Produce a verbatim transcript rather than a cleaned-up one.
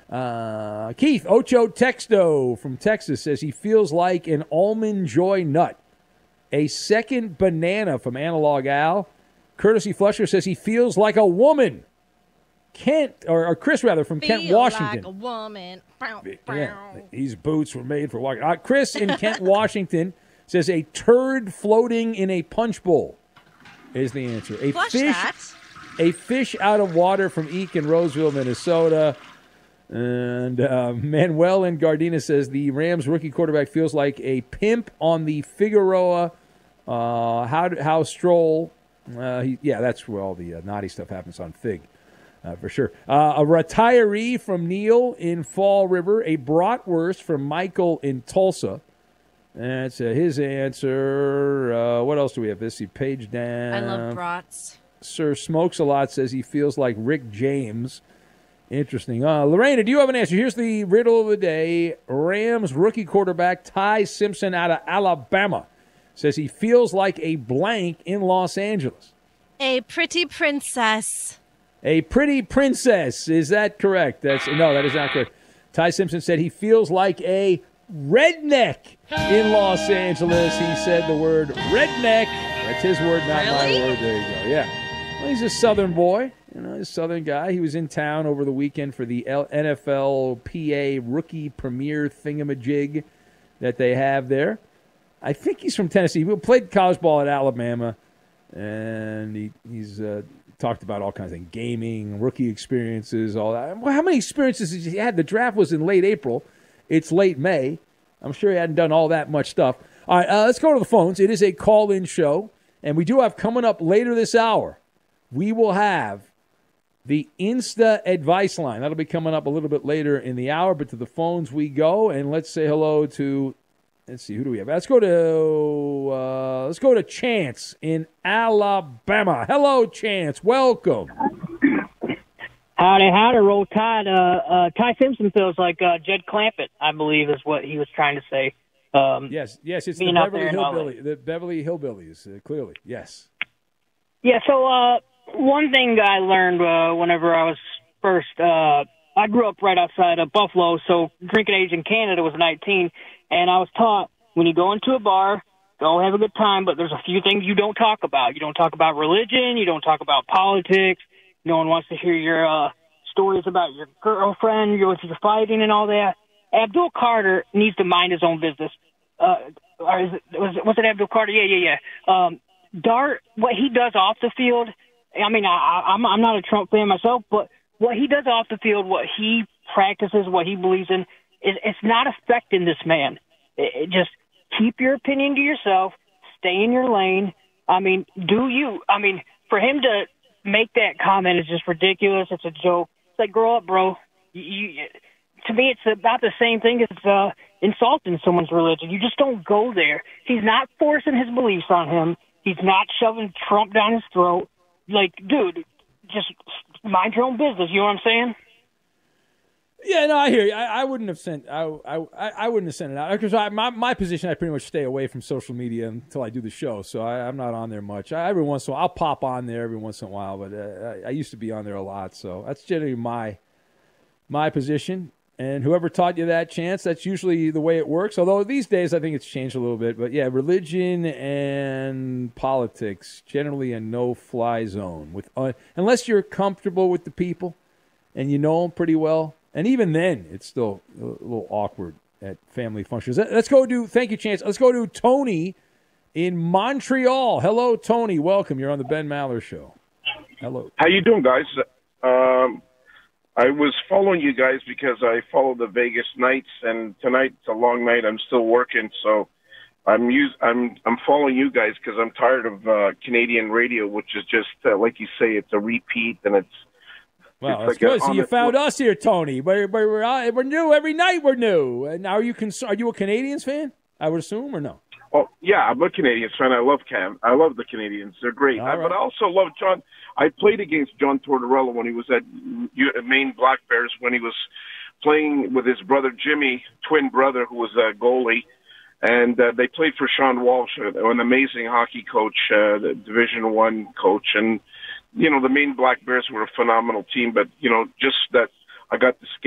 Uh, Keith Ocho Texto from Texas says he feels like an almond joy nut. A second banana from Analog Al. Courtesy Flusher says he feels like a woman. Kent, or, or Chris rather, from Feel Kent, Washington. like a woman. Bow, bow. Yeah, these boots were made for walking. Uh, Chris in Kent, Washington says a turd floating in a punch bowl is the answer. A Flush fish, that. a fish out of water from Eek in Roseville, Minnesota. And uh, Manuel in Gardena says the Rams rookie quarterback feels like a pimp on the Figueroa. Uh, how how Stroll? Uh, he, yeah, that's where all the uh, naughty stuff happens on Fig, uh, for sure. Uh, a retiree from Neil in Fall River. A bratwurst from Michael in Tulsa. That's uh, his answer. Uh, what else do we have? Let's see, page down. I love brats. Sir Smokes a Lot says he feels like Rick James. Interesting. Uh, Lorena, do you have an answer? Here's the riddle of the day. Rams rookie quarterback Ty Simpson out of Alabama says he feels like a blank in Los Angeles. A pretty princess. A pretty princess. Is that correct? That's no, that is not correct. Ty Simpson said he feels like a redneck in Los Angeles. He said the word redneck. That's his word, not Really? my word. There you go. Yeah. Well, he's a Southern boy. You know, he's a Southern guy. He was in town over the weekend for the L- N F L P A rookie premier thingamajig that they have there. I think he's from Tennessee. He played college ball at Alabama, and he, he's uh, talked about all kinds of things, gaming, rookie experiences, all that. Well, how many experiences has he had? The draft was in late April. It's late May. I'm sure he hadn't done all that much stuff. All right, uh, let's go to the phones. It is a call-in show, and we do have coming up later this hour, we will have the Insta Advice Line. That'll be coming up a little bit later in the hour, but to the phones we go, and let's say hello to, let's see, who do we have? Let's go to, uh, let's go to Chance in Alabama. Hello, Chance. Welcome. Howdy, howdy, roll tide. Uh, uh, Ty Simpson feels like uh, Jed Clampett, I believe, is what he was trying to say. Um, yes, yes, it's the being out Beverly there in L A. Hillbilly, the Beverly Hillbillies, uh, clearly, yes. Yeah, so uh, one thing I learned uh, whenever I was first, uh, I grew up right outside of Buffalo, so drinking age in Canada was nineteen, and I was taught when you go into a bar, go have a good time, but there's a few things you don't talk about. You don't talk about religion, you don't talk about politics, no one wants to hear your uh, stories about your girlfriend, your, your fighting and all that. Abdul Carter needs to mind his own business. Uh, or is it, was, it, was it Abdul Carter? Yeah, yeah, yeah. Um, Dart, what he does off the field, I mean, I, I'm, I'm not a Trump fan myself, but what he does off the field, what he practices, what he believes in, it, it's not affecting this man. It, it just keep your opinion to yourself, stay in your lane. I mean, do you? I mean, for him to make that comment is just ridiculous. It's a joke. It's like, grow up, bro. You, you, to me, it's about the same thing as uh, insulting someone's religion. You just don't go there. He's not forcing his beliefs on him. He's not shoving Trump down his throat. Like, dude, just mind your own business. You know what I'm saying? Yeah, no, I hear you. I, I wouldn't have sent. I, I I wouldn't have sent it out because my my position. I pretty much stay away from social media until I do the show, so I, I'm not on there much. I, every once in a while, I'll pop on there every once in a while, but uh, I, I used to be on there a lot, so that's generally my my position. And whoever taught you that, Chance, that's usually the way it works. Although these days, I think it's changed a little bit. But yeah, religion and politics generally a no-fly zone with uh, unless you're comfortable with the people and you know them pretty well. And even then, it's still a little awkward at family functions. Let's go to, thank you, Chance. Let's go to Tony in Montreal. Hello, Tony. Welcome. You're on the Ben Maller Show. Hello. How you doing, guys? Um, I was following you guys because I follow the Vegas Knights, and tonight's a long night. I'm still working, so I'm use, I'm I'm following you guys because I'm tired of uh, Canadian radio, which is just uh, like you say, it's a repeat, and it's Well, it's that's like good. So you found work. us here, Tony. But we're, we're, we're new every night. We're new. And are you cons- Are you a Canadians fan? I would assume, or no? Oh yeah, I'm a Canadians fan. I love Cam. I love the Canadians. They're great. I, right. But I also love John. I played against John Tortorella when he was at Maine Black Bears when he was playing with his brother Jimmy, twin brother, who was a goalie, and uh, they played for Sean Walsh, an amazing hockey coach, uh, the Division One coach, and you know the Maine Black Bears were a phenomenal team. But you know, just that I got to skate